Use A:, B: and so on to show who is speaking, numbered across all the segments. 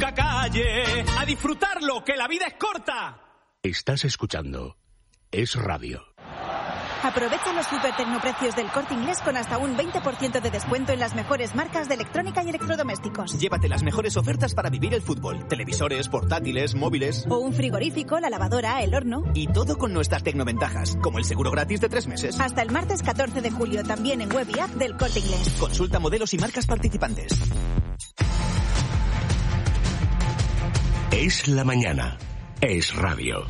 A: nunca calle. A disfrutarlo, que la vida es corta.
B: Estás escuchando Es Radio.
C: Aprovecha los supertecnoprecios del Corte Inglés con hasta un 20% de descuento en las mejores marcas de electrónica y electrodomésticos.
D: Llévate las mejores ofertas para vivir el fútbol. Televisores, portátiles, móviles.
C: O un frigorífico, la lavadora, el horno.
D: Y todo con nuestras tecnoventajas, como el seguro gratis de 3 meses.
C: Hasta el martes 14 de julio, también en web y app del Corte Inglés.
D: Consulta modelos y marcas participantes.
B: Es la mañana. Es Radio.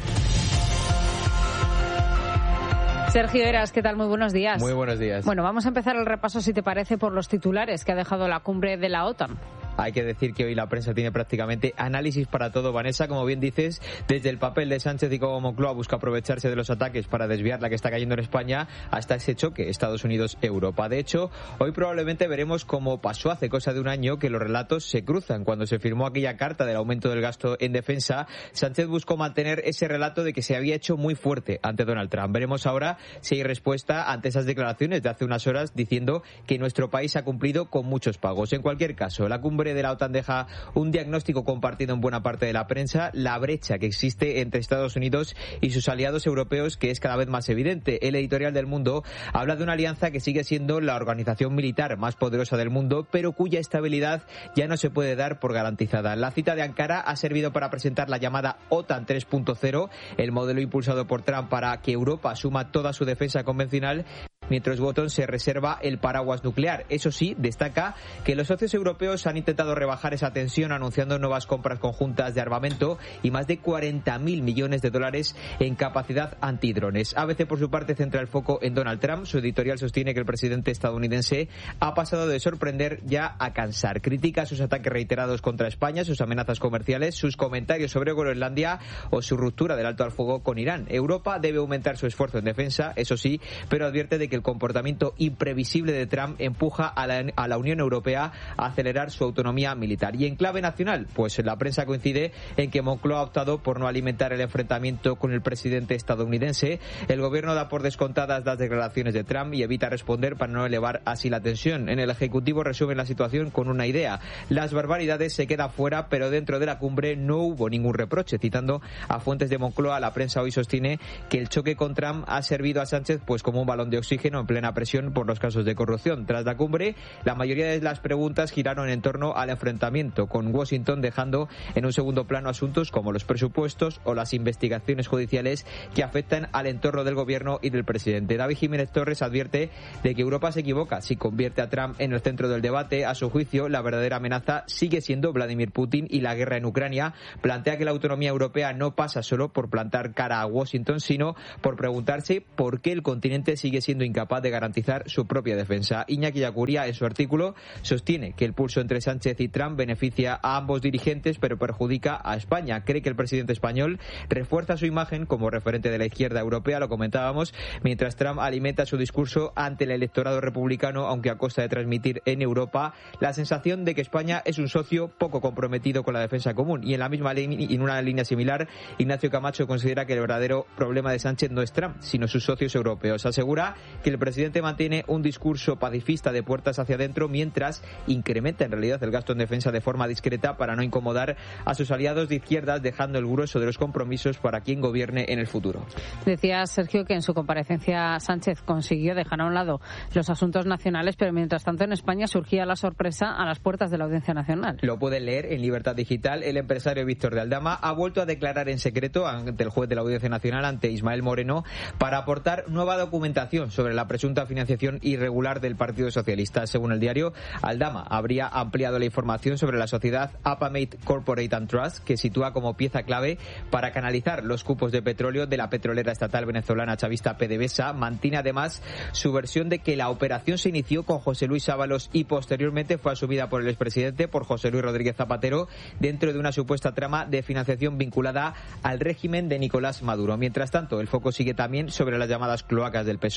E: Sergio Eras, ¿qué tal? Muy buenos días.
F: Muy buenos días.
E: Bueno, vamos a empezar el repaso, si te parece, por los titulares que ha dejado la cumbre de la OTAN.
F: Hay que decir que hoy la prensa tiene prácticamente análisis para todo, Vanessa, como bien dices, desde el papel de Sánchez y cómo Moncloa busca aprovecharse de los ataques para desviar la que está cayendo en España, hasta ese choque Estados Unidos-Europa. De hecho, hoy probablemente veremos cómo pasó hace cosa de un año que los relatos se cruzan. Cuando se firmó aquella carta del aumento del gasto en defensa, Sánchez buscó mantener ese relato de que se había hecho muy fuerte ante Donald Trump. Veremos ahora si hay respuesta ante esas declaraciones de hace unas horas diciendo que nuestro país ha cumplido con muchos pagos. En cualquier caso, la cumbre de la OTAN deja un diagnóstico compartido en buena parte de la prensa, la brecha que existe entre Estados Unidos y sus aliados europeos, que es cada vez más evidente. El editorial del Mundo habla de una alianza que sigue siendo la organización militar más poderosa del mundo, pero cuya estabilidad ya no se puede dar por garantizada. La cita de Ankara ha servido para presentar la llamada OTAN 3.0, el modelo impulsado por Trump para que Europa asuma toda su defensa convencional, mientras Washington se reserva el paraguas nuclear. Eso sí, destaca que los socios europeos han intentado rebajar esa tensión anunciando nuevas compras conjuntas de armamento y más de 40.000 millones de dólares en capacidad antidrones. ABC, por su parte, centra el foco en Donald Trump. Su editorial sostiene que el presidente estadounidense ha pasado de sorprender ya a cansar. Critica sus ataques reiterados contra España, sus amenazas comerciales, sus comentarios sobre Groenlandia o su ruptura del alto al fuego con Irán. Europa debe aumentar su esfuerzo en defensa, eso sí, pero advierte de que el comportamiento imprevisible de Trump empuja a la Unión Europea a acelerar su autonomía militar. Y en clave nacional, pues la prensa coincide en que Moncloa ha optado por no alimentar el enfrentamiento con el presidente estadounidense. El gobierno da por descontadas las declaraciones de Trump y evita responder para no elevar así la tensión. En el Ejecutivo resumen la situación con una idea: las barbaridades se quedan fuera, pero dentro de la cumbre no hubo ningún reproche. Citando a fuentes de Moncloa, la prensa hoy sostiene que el choque con Trump ha servido a Sánchez pues como un balón de oxígeno en plena presión por los casos de corrupción. Tras la cumbre, la mayoría de las preguntas giraron en torno al enfrentamiento, con Washington dejando en un segundo plano asuntos como los presupuestos o las investigaciones judiciales que afectan al entorno del gobierno y del presidente. David Jiménez Torres advierte de que Europa se equivoca si convierte a Trump en el centro del debate. A su juicio, la verdadera amenaza sigue siendo Vladimir Putin y la guerra en Ucrania. Plantea que la autonomía europea no pasa solo por plantar cara a Washington, sino por preguntarse por qué el continente sigue siendo incapaz de garantizar su propia defensa. Iñaki Yacuría, en su artículo, sostiene que el pulso entre Sánchez y Trump beneficia a ambos dirigentes, pero perjudica a España. Cree que el presidente español refuerza su imagen como referente de la izquierda europea, lo comentábamos, mientras Trump alimenta su discurso ante el electorado republicano, aunque a costa de transmitir en Europa la sensación de que España es un socio poco comprometido con la defensa común. Y en la misma en una línea similar, Ignacio Camacho considera que el verdadero problema de Sánchez no es Trump, sino sus socios europeos. Asegura que el presidente mantiene un discurso pacifista de puertas hacia adentro, mientras incrementa en realidad el gasto en defensa de forma discreta para no incomodar a sus aliados de izquierdas, dejando el grueso de los compromisos para quien gobierne en el futuro.
E: Decía Sergio que en su comparecencia Sánchez consiguió dejar a un lado los asuntos nacionales, pero mientras tanto en España surgía la sorpresa a las puertas de la Audiencia Nacional.
F: Lo pueden leer en Libertad Digital. El empresario Víctor de Aldama ha vuelto a declarar en secreto ante el juez de la Audiencia Nacional, ante Ismael Moreno, para aportar nueva documentación sobre la presunta financiación irregular del Partido Socialista. Según el diario, Aldama habría ampliado la información sobre la sociedad Apamate Corporate and Trust, que sitúa como pieza clave para canalizar los cupos de petróleo de la petrolera estatal venezolana chavista PDVSA. Mantiene además su versión de que la operación se inició con José Luis Ábalos y posteriormente fue asumida por el expresidente, por José Luis Rodríguez Zapatero, dentro de una supuesta trama de financiación vinculada al régimen de Nicolás Maduro. Mientras tanto, el foco sigue también sobre las llamadas cloacas del PSOE.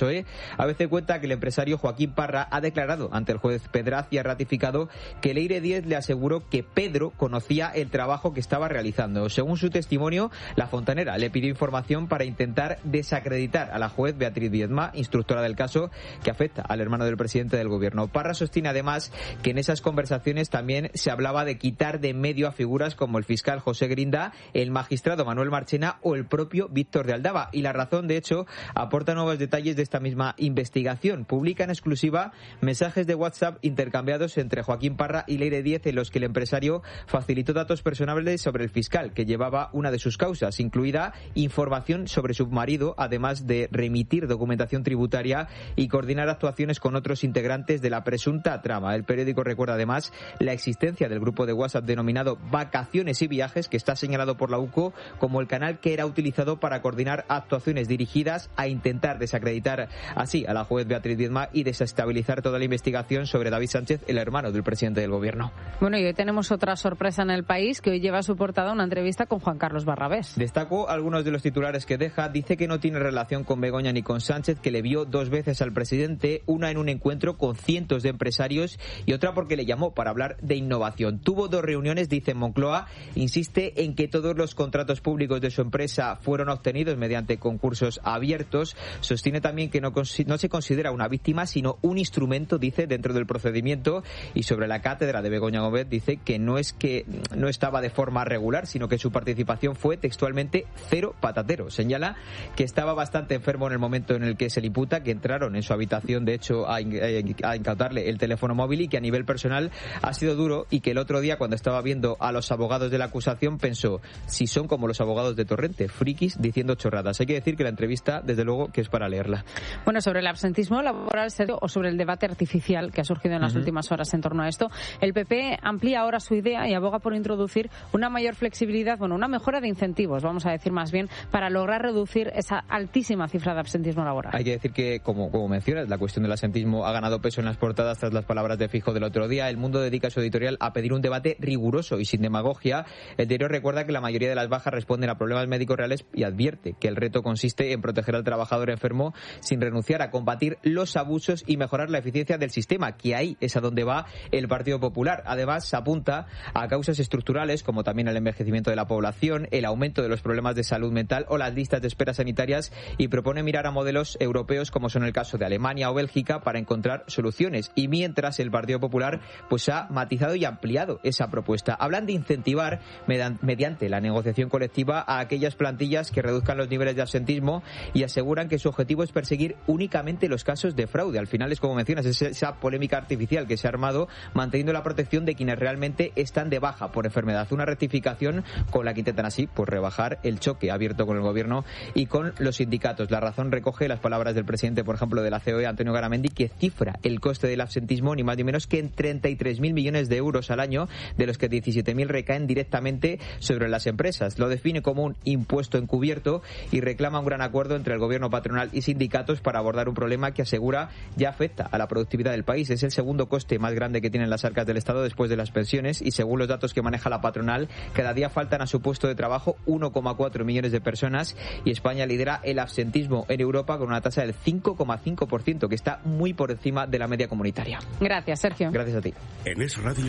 F: ABC cuenta que el empresario Joaquín Parra ha declarado ante el juez Pedraz y ha ratificado que Leire Díez le aseguró que Pedro conocía el trabajo que estaba realizando. Según su testimonio, la fontanera le pidió información para intentar desacreditar a la juez Beatriz Viedma, instructora del caso que afecta al hermano del presidente del gobierno. Parra sostiene además que en esas conversaciones también se hablaba de quitar de en medio a figuras como el fiscal José Grinda, el magistrado Manuel Marchena o el propio Víctor de Aldaba. Y La Razón, de hecho, aporta nuevos detalles de esta misma investigación. Publica en exclusiva mensajes de WhatsApp intercambiados entre Joaquín Parra y Leire Díez, en los que el empresario facilitó datos personales sobre el fiscal que llevaba una de sus causas, incluida información sobre su marido, además de remitir documentación tributaria y coordinar actuaciones con otros integrantes de la presunta trama. El periódico recuerda además la existencia del grupo de WhatsApp denominado Vacaciones y Viajes, que está señalado por la UCO como el canal que era utilizado para coordinar actuaciones dirigidas a intentar desacreditar así a la juez Beatriz Viedma y desestabilizar toda la investigación sobre David Sánchez, el hermano del presidente del gobierno.
E: Bueno, y hoy tenemos otra sorpresa en El País, que hoy lleva a su portada una entrevista con Juan Carlos Barrabés.
F: Destacó algunos de los titulares que deja. Dice que no tiene relación con Begoña ni con Sánchez, que le vio 2 veces al presidente, una en un encuentro con cientos de empresarios y otra porque le llamó para hablar de innovación. Tuvo 2 reuniones, dice en Moncloa, insiste en que todos los contratos públicos de su empresa fueron obtenidos mediante concursos abiertos. Sostiene también que no se considera una víctima, sino un instrumento, dice, dentro del procedimiento. Y sobre la cátedra de Begoña Gómez dice que no estaba de forma regular, sino que su participación fue textualmente cero patatero. Señala que estaba bastante enfermo en el momento en el que se le imputa, que entraron en su habitación, de hecho, a incautarle el teléfono móvil, y que a nivel personal ha sido duro, y que el otro día, cuando estaba viendo a los abogados de la acusación, pensó, si son como los abogados de Torrente, frikis diciendo chorradas. Hay que decir que la entrevista, desde luego, que es para leerla.
E: Bueno, sobre el absentismo laboral o sobre el debate artificial que ha surgido en las últimas horas en torno a esto, el PP amplía ahora su idea y aboga por introducir una mayor flexibilidad, una mejora de incentivos, vamos a decir más bien, para lograr reducir esa altísima cifra de absentismo laboral.
F: Hay que decir que, como mencionas, la cuestión del absentismo ha ganado peso en las portadas tras las palabras de Feijóo del otro día. El Mundo dedica su editorial a pedir un debate riguroso y sin demagogia. El diario recuerda que la mayoría de las bajas responden a problemas médicos reales y advierte que el reto consiste en proteger al trabajador enfermo sin renunciar a combatir los abusos y mejorar la eficiencia del sistema, que ahí es a donde va el Partido Popular. Además, se apunta a causas estructurales como también el envejecimiento de la población, el aumento de los problemas de salud mental o las listas de espera sanitarias, y propone mirar a modelos europeos como son el caso de Alemania o Bélgica para encontrar soluciones. Y mientras, el Partido Popular pues ha matizado y ampliado esa propuesta. Hablan de incentivar mediante la negociación colectiva a aquellas plantillas que reduzcan los niveles de absentismo, y aseguran que su objetivo es perseguir únicamente los casos de fraude. Al final es, como mencionas, es esa polémica artificial que se ha armado, manteniendo la protección de quienes realmente están de baja por enfermedad. Una rectificación con la que intentan así pues rebajar el choque abierto con el gobierno y con los sindicatos. La Razón recoge las palabras del presidente, por ejemplo, de la COE, Antonio Garamendi, que cifra el coste del absentismo ni más ni menos que en 33.000 millones de euros al año, de los que 17.000 recaen directamente sobre las empresas. Lo define como un impuesto encubierto y reclama un gran acuerdo entre el gobierno, patronal y sindicatos para abordar un problema que, asegura, ya afecta a la productividad del país. Es el segundo coste más grande que tienen las arcas del Estado después de las pensiones, y según los datos que maneja la patronal, cada día faltan a su puesto de trabajo 1,4 millones de personas, y España lidera el absentismo en Europa con una tasa del 5,5%, que está muy por encima de la media comunitaria.
E: Gracias, Sergio.
F: Gracias a ti.
B: En Es Radio.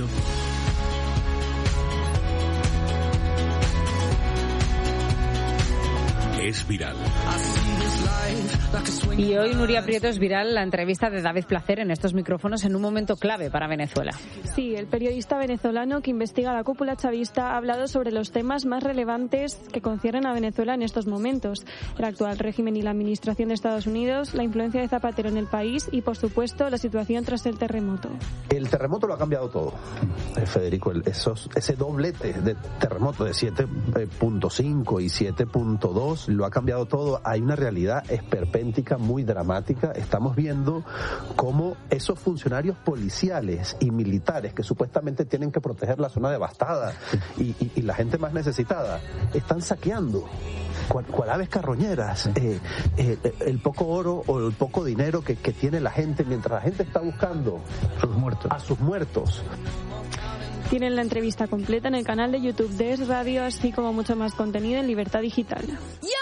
B: Es viral.
E: Y hoy, Nuria Prieto, es viral la entrevista de David Placer en estos micrófonos en un momento clave para Venezuela.
G: Sí, el periodista venezolano que investiga la cúpula chavista ha hablado sobre los temas más relevantes que conciernen a Venezuela en estos momentos: el actual régimen y la administración de Estados Unidos, la influencia de Zapatero en el país y, por supuesto, la situación tras el terremoto.
H: El terremoto lo ha cambiado todo, Federico. Ese doblete de terremoto de 7.5 y 7.2 lo ha cambiado todo. Hay una realidad esperpéntica muy dramática. Estamos viendo cómo esos funcionarios policiales y militares que supuestamente tienen que proteger la zona devastada y la gente más necesitada están saqueando cual aves carroñeras el poco oro o el poco dinero que tiene la gente, mientras la gente está buscando a sus muertos.
G: Tienen la entrevista completa en el canal de YouTube de Es Radio, así como mucho más contenido en Libertad Digital.